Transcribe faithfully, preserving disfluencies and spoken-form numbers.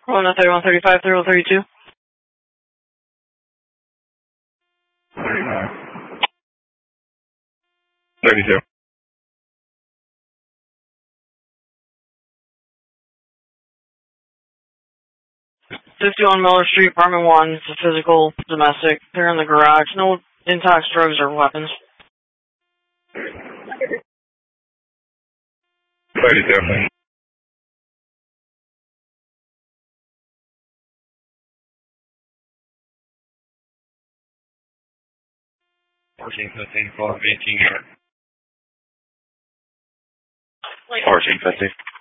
Oh, no, thirty-one thirty-five, thirty-one thirty-two. thirty-nine. thirty-two. fifty-one Miller Street, apartment one. It's a physical, domestic. They're in the garage. No intox drugs or weapons. thirty-two. fourteen fifteen, four eighteen yard. fourteen fifty.